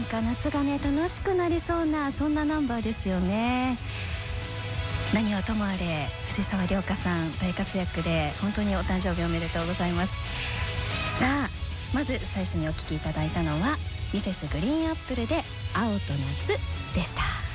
か夏がね楽しくなりそうなそんなナンバーですよね。何はともあれ藤沢涼香さん大活躍で本当にお誕生日おめでとうございます。さあまず最初にお聴きいただいたのはミセスグリーンアップルで青と夏でした。